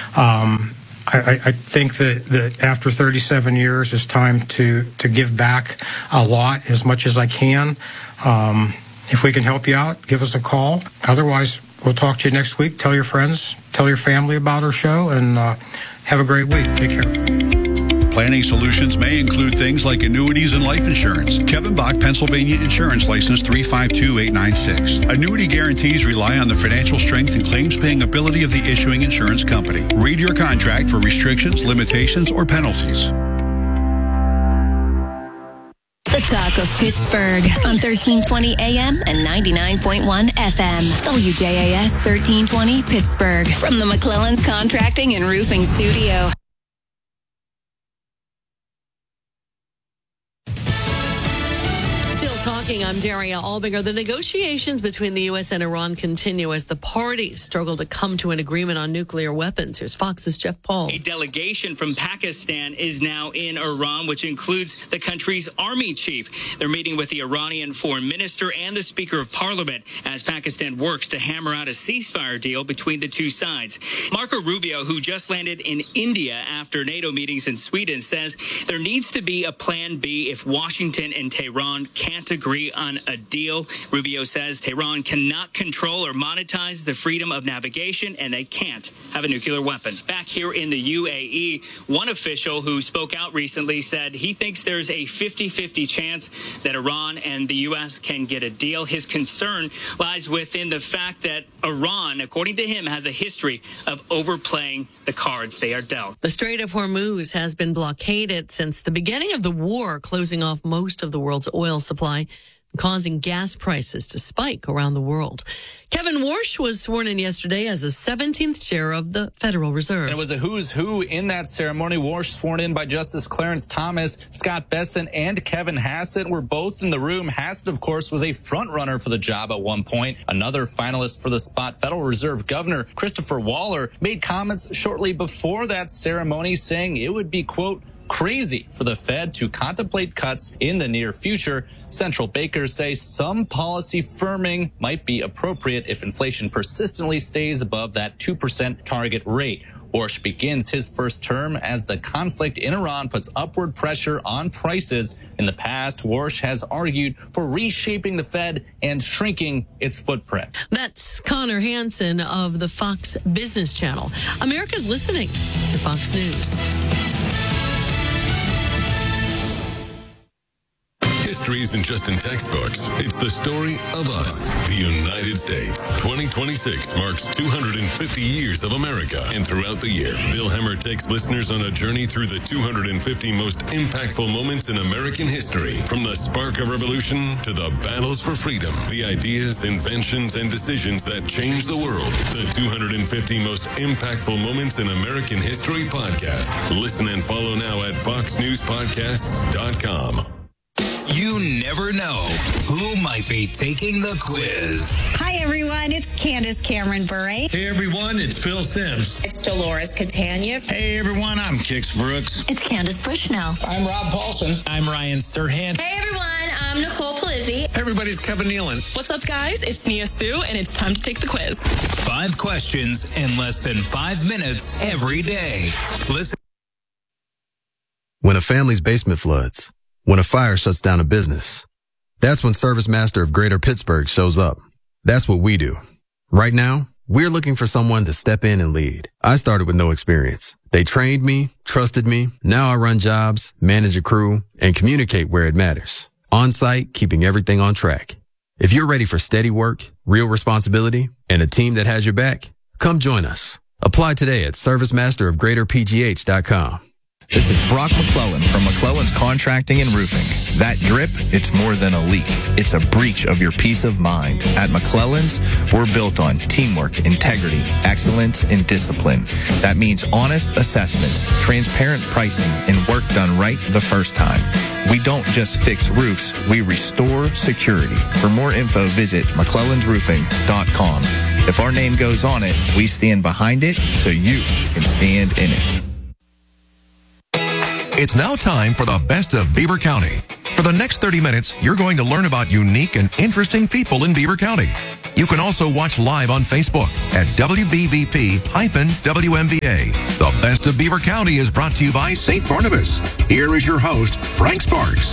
I think that after 37 years, it's time to give back a lot, as much as I can. If we can help you out, give us a call. Otherwise, we'll talk to you next week. Tell your friends, tell your family about our show, and have a great week. Take care. Planning solutions may include things like annuities and life insurance. Kevin Bach, Pennsylvania Insurance License 352896. Annuity guarantees rely on the financial strength and claims-paying ability of the issuing insurance company. Read your contract for restrictions, limitations, or penalties. The Talk of Pittsburgh on 1320 AM and 99.1 FM. WJAS 1320 Pittsburgh from the McClellan's Contracting and Roofing Studio. I'm Daria Albinger. The negotiations between the U.S. and Iran continue as the parties struggle to come to an agreement on nuclear weapons. Here's Fox's Jeff Paul. A delegation from Pakistan is now in Iran, which includes the country's army chief. They're meeting with the Iranian foreign minister and the Speaker of Parliament as Pakistan works to hammer out a ceasefire deal between the two sides. Marco Rubio, who just landed in India after NATO meetings in Sweden, says there needs to be a plan B if Washington and Tehran can't agree on a deal. Rubio says Tehran cannot control or monetize the freedom of navigation, and they can't have a nuclear weapon. Back here in the UAE, one official who spoke out recently said he thinks there's a 50-50 chance that Iran and the U.S. can get a deal. His concern lies within the fact that Iran, according to him, has a history of overplaying the cards they are dealt. The Strait of Hormuz has been blockaded since the beginning of the war, closing off most of the world's oil supply, causing gas prices to spike around the world. Kevin Warsh was sworn in yesterday as the 17th chair of the Federal Reserve. And it was a who's who in that ceremony. Warsh sworn in by Justice Clarence Thomas, Scott Bessent, and Kevin Hassett were both in the room. Hassett, of course, was a front runner for the job at one point. Another finalist for the spot, Federal Reserve Governor Christopher Waller, made comments shortly before that ceremony saying it would be, quote, crazy for the Fed to contemplate cuts in the near future. Central bankers say some policy firming might be appropriate if inflation persistently stays above that 2% target rate. Warsh begins his first term as the conflict in Iran puts upward pressure on prices. In the past, Warsh has argued for reshaping the Fed and shrinking its footprint. That's Connor Hansen of the Fox Business Channel. America's listening to Fox News. History isn't just in textbooks. It's the story of us, the United States. 2026 marks 250 years of America. And throughout the year, Bill Hemmer takes listeners on a journey through the 250 most impactful moments in American history. From the spark of revolution to the battles for freedom, the ideas, inventions, and decisions that changed the world. The 250 most impactful moments in American history podcast. Listen and follow now at foxnewspodcasts.com. You never know who might be taking the quiz. Hi, everyone. It's Candace Cameron Bure. Hey, everyone. It's Phil Sims. It's Dolores Catania. Hey, everyone. I'm Kix Brooks. It's Candace Bushnell. I'm Rob Paulson. I'm Ryan Serhant. Hey, everyone. I'm Nicole Polizzi. Hey, everybody's Kevin Nealon. What's up, guys? It's Nia Sue, and it's time to take the quiz. 5 questions in less than 5 minutes every day. Listen. When a family's basement floods, when a fire shuts down a business, that's when Service Master of Greater Pittsburgh shows up. That's what we do. Right now, we're looking for someone to step in and lead. I started with no experience. They trained me, trusted me. Now I run jobs, manage a crew, and communicate where it matters. On site, keeping everything on track. If you're ready for steady work, real responsibility, and a team that has your back, come join us. Apply today at ServiceMasterofGreaterPGH.com. This is Brock McClellan from McClellan's Contracting and Roofing. That drip, it's more than a leak. It's a breach of your peace of mind. At McClellan's, we're built on teamwork, integrity, excellence, and discipline. That means honest assessments, transparent pricing, and work done right the first time. We don't just fix roofs, we restore security. For more info, visit McClellansRoofing.com. If our name goes on it, we stand behind it so you can stand in it. It's now time for the best of Beaver County. For the next 30 minutes, you're going to learn about unique and interesting people in Beaver County. You can also watch live on Facebook at WBVP-WMVA. The Best of Beaver County is brought to you by St. Barnabas. Here is your host, Frank Sparks.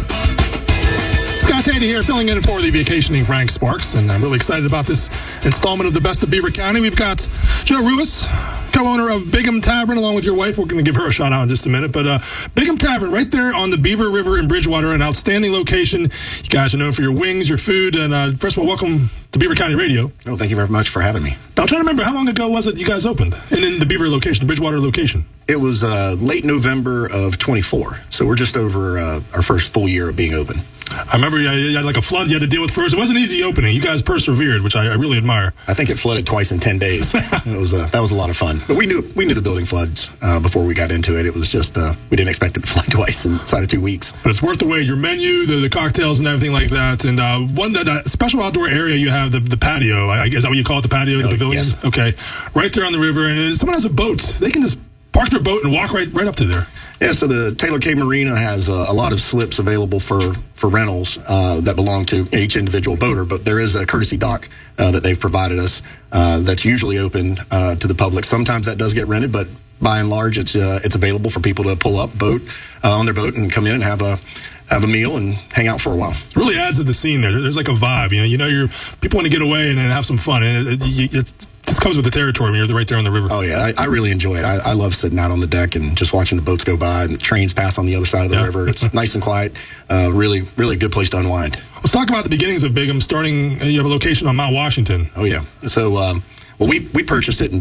Scott Tatum here, filling in for the vacationing Frank Sparks, and I'm really excited about this installment of the Best of Beaver County. We've got Joe Rubis, co-owner of Bigham Tavern, along with your wife. We're going to give her a shout out in just a minute, but Bigham Tavern, right there on the Beaver River in Bridgewater, an outstanding location. You guys are known for your wings, your food, and first of all, welcome to Beaver County Radio. Oh, thank you very much for having me. Now, I'm trying to remember, how long ago was it you guys opened? And in the Beaver location, the Bridgewater location? It was late November of 24, so we're just over our first full year of being open. I remember you had like a flood you had to deal with first. It wasn't an easy opening. You guys persevered, which I really admire. I think it flooded twice in 10 days. That was a lot of fun. But we knew the building floods before we got into it. It was just we didn't expect it to flood twice inside of 2 weeks. But it's worth the wait. Your menu, the cocktails, and everything like that. And that special outdoor area you have, the patio. Is that what you call it? The patio, the pavilion. Yes. Okay, right there on the river. And if someone has a boat, they can just park their boat and walk right up to there. Yeah, so the Taylor Cay Marina has a lot of slips available for rentals that belong to each individual boater, but there is a courtesy dock that they've provided us that's usually open to the public. Sometimes that does get rented, but by and large, it's available for people to pull up on their boat and come in and have a meal and hang out for a while. It really adds to the scene there. There's like a vibe, people want to get away and have some fun, and this comes with the territory when you're right there on the river. Oh, yeah. I really enjoy it. I love sitting out on the deck and just watching the boats go by and the trains pass on the other side of the river. It's nice and quiet. Really, really good place to unwind. Let's talk about the beginnings of Bigham. You have a location on Mount Washington. Oh, yeah. So, we purchased it in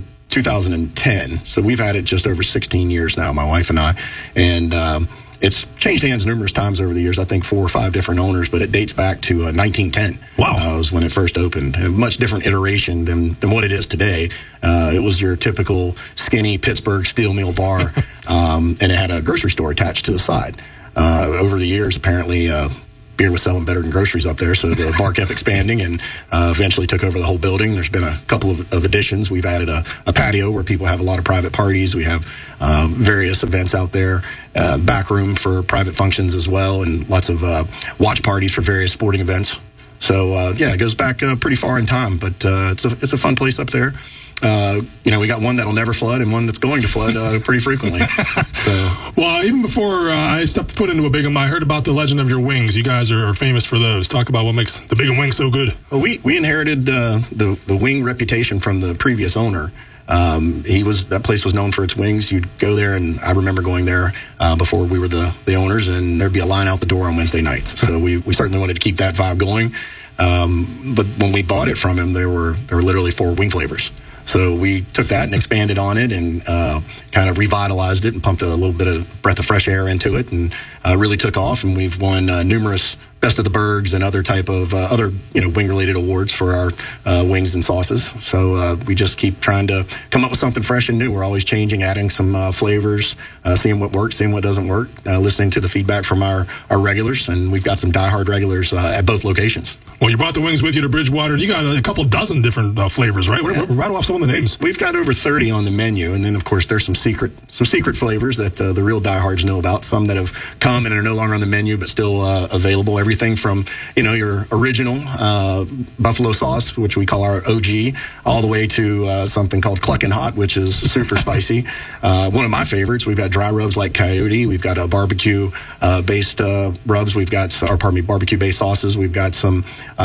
2010. So we've had it just over 16 years now, my wife and I. And it's changed hands numerous times over the years. I think 4 or 5 different owners, but it dates back to 1910. Wow. Was when it first opened. A much different iteration than what it is today. It was your typical skinny Pittsburgh steel mill bar, and it had a grocery store attached to the side. Over the years, apparently, beer was selling better than groceries up there, so the bar kept expanding and eventually took over the whole building. There's been a couple of additions. We've added a patio where people have a lot of private parties. We have various events out there, back room for private functions as well, and lots of watch parties for various sporting events. So, it goes back pretty far in time, but it's a fun place up there. We got one that'll never flood and one that's going to flood pretty frequently. So. Well, even before I stepped foot into a Bigham, I heard about the legend of your wings. You guys are famous for those. Talk about what makes the Bigham wing so good. Well, we inherited the wing reputation from the previous owner. That place was known for its wings. You'd go there, and I remember going there before we were the owners, and there'd be a line out the door on Wednesday nights. So we certainly wanted to keep that vibe going. But when we bought it from him, there were literally 4 wing flavors. So we took that and expanded on it and kind of revitalized it and pumped a little bit of breath of fresh air into it, and really took off. And we've won numerous Best of the Bergs and other type of other wing-related awards for our wings and sauces. So we just keep trying to come up with something fresh and new. We're always changing, adding some flavors, seeing what works, seeing what doesn't work, listening to the feedback from our regulars. And we've got some diehard regulars at both locations. Well, you brought the wings with you to Bridgewater, and you got a couple dozen different flavors, right? Yeah. Rattle off some of the names. We've got over 30 on the menu, and then, of course, there's some secret flavors that the real diehards know about, some that have come and are no longer on the menu but still available. Everything from, your original buffalo sauce, which we call our OG, all the way to something called Cluckin' Hot, which is super spicy. One of my favorites, we've got dry rubs like Coyote. We've got a barbecue-based rubs. We've got, barbecue-based sauces. We've got some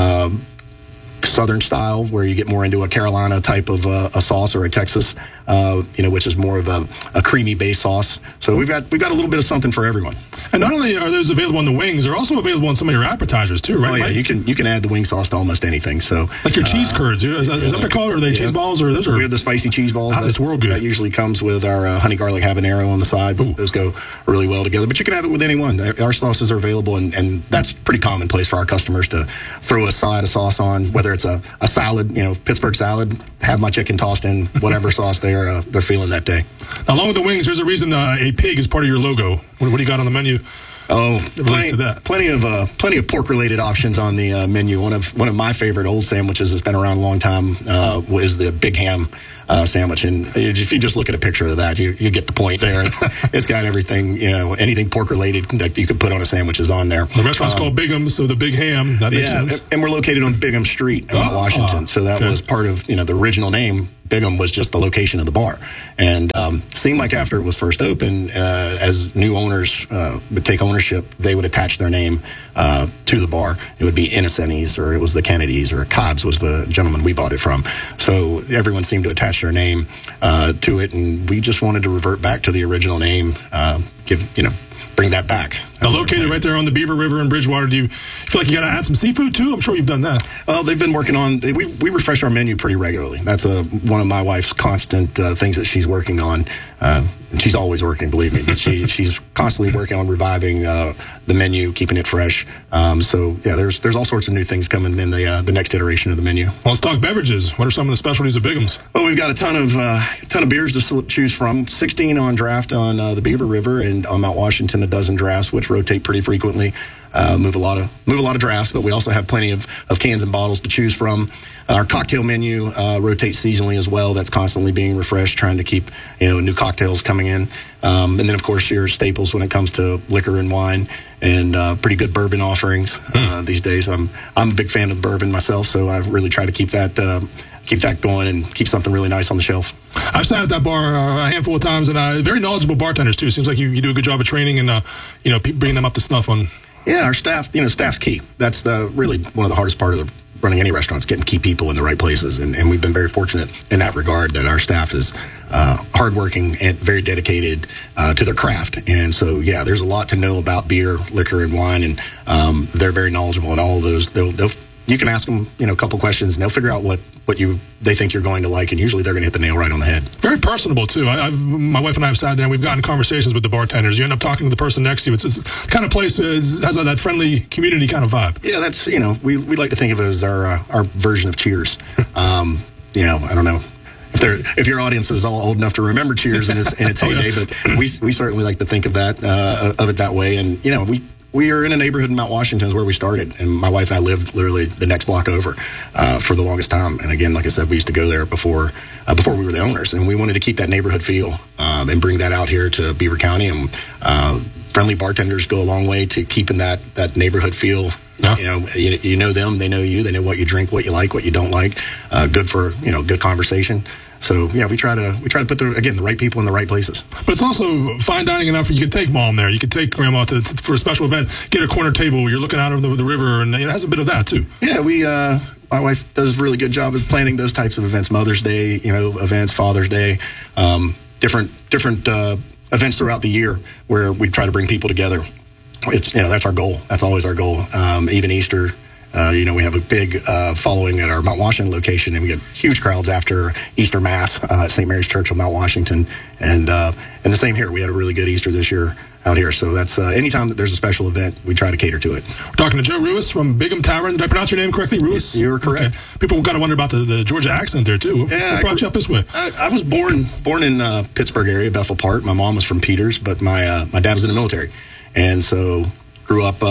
Southern style, where you get more into a Carolina type of a sauce, or a Texas, which is more of a creamy base sauce. So we've got a little bit of something for everyone. And not only are those available on the wings, they're also available on some of your appetizers too, right? Oh yeah, you can add the wing sauce to almost anything. So like your cheese curds, is that what they're called? Or are they cheese balls, or those are? We have the spicy cheese balls. That's world good. That usually comes with our honey garlic habanero on the side. Ooh. Those go really well together. But you can have it with anyone. Our sauces are available, and that's pretty commonplace for our customers to throw a side of sauce on, whether it's a salad, Pittsburgh salad. Have my chicken tossed in whatever sauce they're feeling that day. Now, along with the wings, there's a reason a pig is part of your logo. What do you got on the menu? Plenty of pork-related options on the menu. One of my favorite old sandwiches that's been around a long time is the Big Ham sandwich, and if you just look at a picture of that, you get the point there. It's got everything, anything pork-related that you could put on a sandwich is on there. The restaurant's called Bigham's, so the Big Ham, that makes sense. And we're located on Bigham Street in Washington, so that was part of the original name. Bigham was just the location of the bar, and seemed like after it was first opened, as new owners would take ownership, they would attach their name to the bar. It would be Innocentes, or it was the Kennedys, or Cobbs was the gentleman we bought it from. So everyone seemed to attach their name to it, and we just wanted to revert back to the original name, bring that back. Now, located right there on the Beaver River in Bridgewater, do you feel like you got to add some seafood too? I'm sure you've done that. Well, they've been working on. We refresh our menu pretty regularly. That's one of my wife's constant things that she's working on. She's always working, believe me. But she's constantly working on reviving the menu, keeping it fresh. So yeah, there's all sorts of new things coming in the next iteration of the menu. Well, let's talk beverages. What are some of the specialties of Bigham's? Well, we've got a ton of beers to choose from. 16 on draft on the Beaver River, and on Mount Washington, a dozen drafts, which rotate pretty frequently. Move a lot of drafts, but we also have plenty of cans and bottles to choose from. Our cocktail menu rotates seasonally as well. That's constantly being refreshed, trying to keep new cocktails coming in. And then, of course, your staples when it comes to liquor and wine, and pretty good bourbon offerings these days. I'm a big fan of bourbon myself, so I really try to keep that going and keep something really nice on the shelf. I've sat at that bar a handful of times, and very knowledgeable bartenders too. Seems like you do a good job of training and bringing them up to snuff on. Yeah, our staff, staff's key. That's really one of the hardest part of running any restaurants, getting key people in the right places. And we've been very fortunate in that regard that our staff is hardworking and very dedicated to their craft. And so, yeah, there's a lot to know about beer, liquor, and wine, and they're very knowledgeable in all of those. You can ask them, a couple questions, and they'll figure out what they think you're going to like, and usually they're going to hit the nail right on the head. Very personable too. My wife and I have sat there and we've gotten conversations with the bartenders. You end up talking to the person next to you. It's the kind of place that has that friendly community kind of vibe. Yeah, that's we like to think of it as our version of Cheers. I don't know if your audience is all old enough to remember Cheers in its heyday, but we certainly like to think of it that way. And we are in a neighborhood in Mount Washington is where we started, and my wife and I lived literally the next block over for the longest time. And again, like I said, we used to go there before we were the owners, and we wanted to keep that neighborhood feel and bring that out here to Beaver County. And friendly bartenders go a long way to keeping that neighborhood feel. Yeah. You know them, they know you, they know what you drink, what you like, what you don't like. Good for good conversation. So yeah, we try to put the right people in the right places. But it's also fine dining enough. You can take mom there. You can take grandma for a special event. Get a corner table. You're looking out over the river, and it has a bit of that too. Yeah, my wife does a really good job of planning those types of events. Mother's Day, events, Father's Day, different events throughout the year where we try to bring people together. It's that's our goal. That's always our goal. Even Easter. We have a big following at our Mount Washington location, and we get huge crowds after Easter Mass at St. Mary's Church on Mount Washington. And the same here. We had a really good Easter this year out here. So that's anytime that there's a special event, we try to cater to it. We're talking to Joe Ruiz from Bigham Tavern. Did I pronounce your name correctly, Ruiz? You were correct. Okay. People got to wonder about the Georgia accent there, too. Yeah, what brought you up this way? I was born in Pittsburgh area, Bethel Park. My mom was from Peters, but my dad was in the military. And so grew up...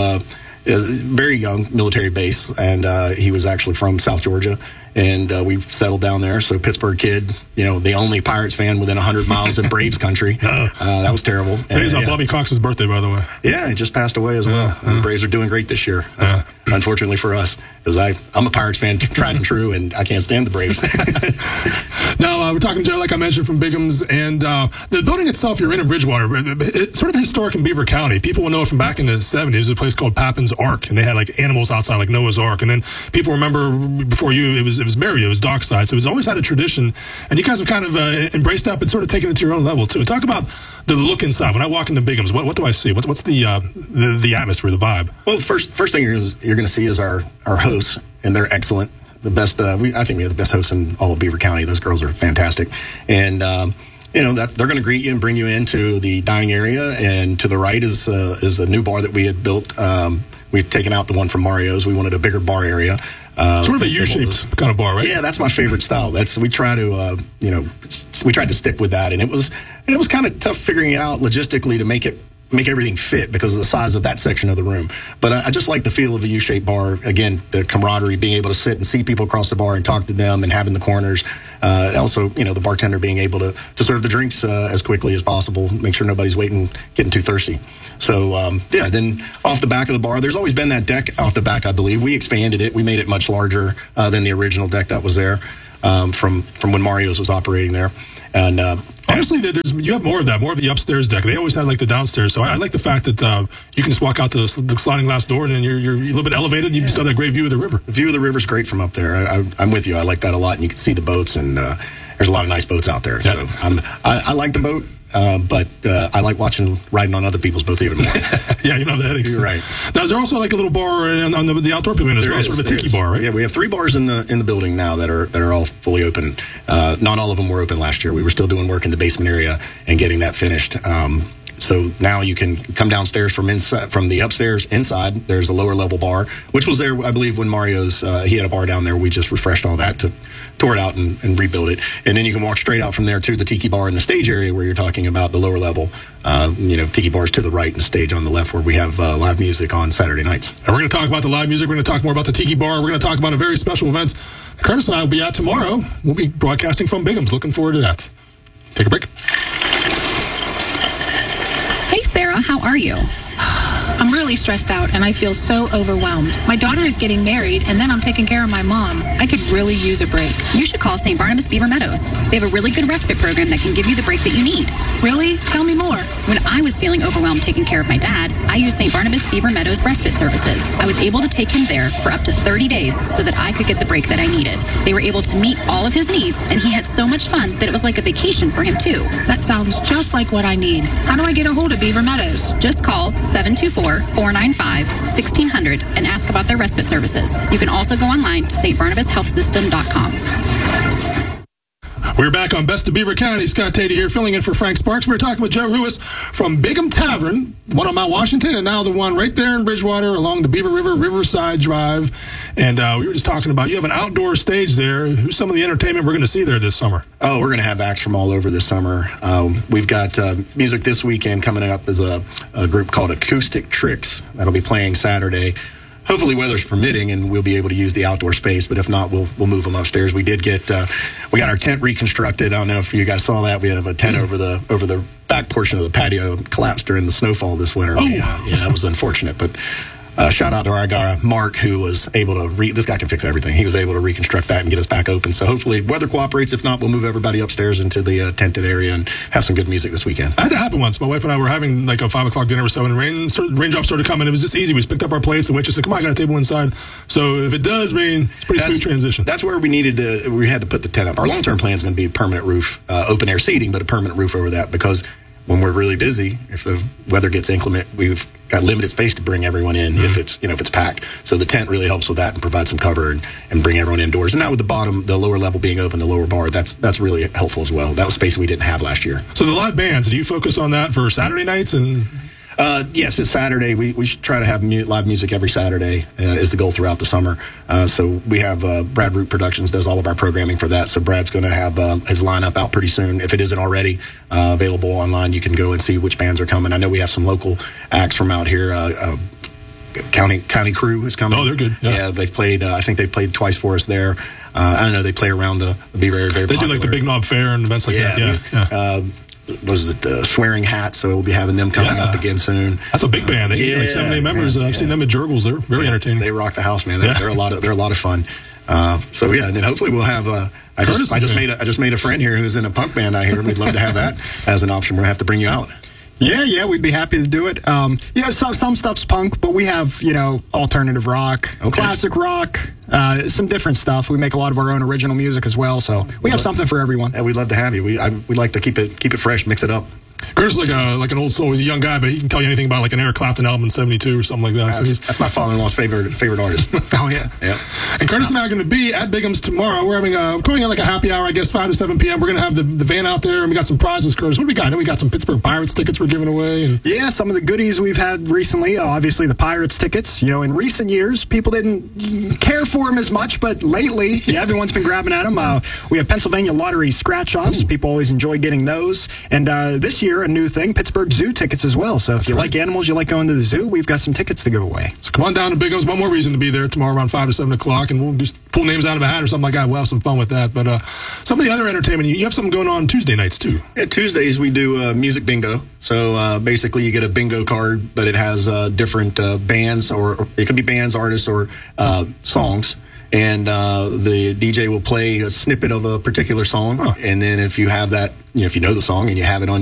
very young military base, and he was actually from South Georgia, and we settled down there. So Pittsburgh kid, the only Pirates fan within 100 miles in Braves country. That was terrible. Today's on Bobby Cox's birthday, by the way. Yeah, he just passed away as well. The Braves are doing great this year, unfortunately for us, because I'm a Pirates fan, tried and true, and I can't stand the Braves. Now, we're talking to Joe, like I mentioned, from Bigham's, and the building itself, you're in Bridgewater. It's sort of historic in Beaver County. People will know it from back in the 70s. There's a place called Papin's Ark, and they had like animals outside, like Noah's Ark. And then people remember before you, it was Mary, it was Dockside. So it's always had a tradition, and you guys have kind of embraced that, but sort of taken it to your own level too. Talk about the look inside. When I walk into Bigham's, what do I see? What's the atmosphere, the vibe? Well, first thing you're going to see is our hosts, and they're excellent. The best, I think we have the best hosts in all of Beaver County. Those girls are fantastic, and they're going to greet you and bring you into the dining area. And to the right is a new bar that we had built. We've taken out the one from Mario's. We wanted a bigger bar area. Sort of a U-shaped kind of bar, right? Yeah, that's my favorite style. We try to we tried to stick with that, and it was kind of tough figuring it out logistically to make it make everything fit because of the size of that section of the room. But I just like the feel of a U-shaped bar. Again, the camaraderie, being able to sit and see people across the bar and talk to them and having the corners. Also, the bartender being able to serve the drinks as quickly as possible, make sure nobody's waiting, getting too thirsty. So, then off the back of the bar, there's always been that deck off the back, I believe. We expanded it. We made it much larger than the original deck that was there from when Mario's was operating there. And honestly, you have more of that, more of the upstairs deck. They always had like the downstairs. So I like the fact that you can just walk out the sliding glass door and then you're a little bit elevated and you still have that great view of the river. The view of the river's great from up there. I'm with you. I like that a lot. And you can see the boats, and there's a lot of nice boats out there. Yeah. So I like the boat. But I like riding on other people's boats even more. Yeah, you know the headaches. You're right. Now, is there also like a little bar on the outdoor pavilion as well, sort of a tiki bar, right? Yeah, we have 3 bars in the building now that are all fully open. Not all of them were open last year. We were still doing work in the basement area and getting that finished. So now you can come downstairs from the upstairs inside. There's a lower level bar, which was there, I believe, when Mario's he had a bar down there. We just refreshed all that, tore it out and rebuilt it. And then you can walk straight out from there to the tiki bar in the stage area where you're talking about the lower level. Tiki bars to the right and stage on the left where we have live music on Saturday nights. And we're going to talk about the live music. We're going to talk more about the tiki bar. We're going to talk about a very special event Curtis and I will be at tomorrow. We'll be broadcasting from Bigham's. Looking forward to that. Take a break. Hey, Sarah, how are you? I'm really stressed out and I feel so overwhelmed. My daughter is getting married and then I'm taking care of my mom. I could really use a break. You should call St. Barnabas Beaver Meadows. They have a really good respite program that can give you the break that you need. Really? Tell me more. When I was feeling overwhelmed taking care of my dad, I used St. Barnabas Beaver Meadows respite services. I was able to take him there for up to 30 days so that I could get the break that I needed. They were able to meet all of his needs and he had so much fun that it was like a vacation for him too. That sounds just like what I need. How do I get a hold of Beaver Meadows? Just call 724-495-1600 and ask about their respite services. You can also go online to stbarnabashealthsystem.com. We're back on Best of Beaver County. Scott Tatey here, filling in for Frank Sparks. We're talking with Joe Ruiz from Bigham Tavern, one on Mount Washington, and now the one right there in Bridgewater along the Beaver River, Riverside Drive. And we were just talking about, you have an outdoor stage there. Who's some of the entertainment we're going to see there this summer? Oh, we're going to have acts from all over this summer. We've got music this weekend coming up as a group called Acoustic Tricks. That'll be playing Saturday. Hopefully weather's permitting and we'll be able to use the outdoor space, but if not, we'll move them upstairs. We did we got our tent reconstructed. I don't know if you guys saw that. We have a tent over the back portion of the patio collapsed during the snowfall this winter. Oh. Yeah, it was unfortunate, but shout out to our guy, Mark, who was able to this guy can fix everything. He was able to reconstruct that and get us back open. So hopefully weather cooperates. If not, we'll move everybody upstairs into the tented area and have some good music this weekend. I had that happen once. My wife and I were having like a 5 o'clock dinner or so, and raindrops started coming. It was just easy. We just picked up our plates. The waitress said, "Come on, I got a table inside." So if it does rain, it's a pretty smooth transition. That's where we had to put the tent up. Our long-term plan is going to be a permanent roof, open air seating, but a permanent roof over that, because when we're really busy, if the weather gets inclement, we've got limited space to bring everyone in if it's packed. So the tent really helps with that and provide some cover and bring everyone indoors. And now with the lower level being open, the lower bar, that's really helpful as well. That was space we didn't have last year. So the live bands, do you focus on that for Saturday nights? And yes, it's Saturday. We should try to have live music every Saturday is the goal throughout the summer. So we have Brad Root Productions does all of our programming for that. So Brad's going to have his lineup out pretty soon. If it isn't already available online, you can go and see which bands are coming. I know we have some local acts from out here. County Crew is coming. Oh, they're good. Yeah, they've played. I think they've played twice for us there. I don't know. They play around the Beaver area. Very they popular. do like the Big Knob Fair and events like that. Yeah. Was it the Swearing Hat? So we'll be having them coming up again soon. That's a big band. They get like 7-8 members. I've seen them at Jurgles. They're very entertaining. They rock the house, man. They're a lot of fun. So yeah, and then hopefully we'll have. I just made a friend here who's in a punk band out here. We'd love to have that as an option. We'll have to bring you out. Yeah, we'd be happy to do it. Some stuff's punk, but we have, alternative rock, classic rock, some different stuff. We make a lot of our own original music as well, so we have something for everyone. Yeah, we'd love to have you. We'd like to keep it fresh, mix it up. Curtis is like an old soul. He's a young guy, but he can tell you anything about like an Eric Clapton album in '72 or something like that. That's my father-in-law's favorite artist. Oh yeah. And Curtis and I are going to be at Bigham's tomorrow. We're having going on like a happy hour, I guess, 5 to 7 p.m. We're going to have the van out there, and we got some prizes. Curtis, what do we got? We got some Pittsburgh Pirates tickets we're giving away. Yeah, some of the goodies we've had recently. Obviously, the Pirates tickets. In recent years, people didn't care for them as much, but lately, everyone's been grabbing at them. We have Pennsylvania Lottery scratch-offs. People always enjoy getting those, and this year. year, a new thing, Pittsburgh Zoo tickets as well. So if you like animals, you like going to the zoo, we've got some tickets to give away. So come on down to Bigham's. One more reason to be there tomorrow around 5 to 7 o'clock, and we'll just pull names out of a hat or something like that. We'll have some fun with that. But some of the other entertainment, you have something going on Tuesday nights, too. Yeah, Tuesdays we do music bingo. So basically you get a bingo card, but it has different bands, or it could be bands, artists, or songs. And the DJ will play a snippet of a particular song. And then if you have that, if you know the song and you have it on